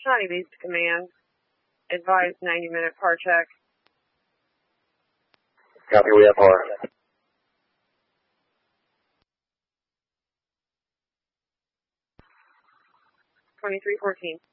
Shawnee Beach to Command. Advise 90-minute par check. Copy, we have par. 2314.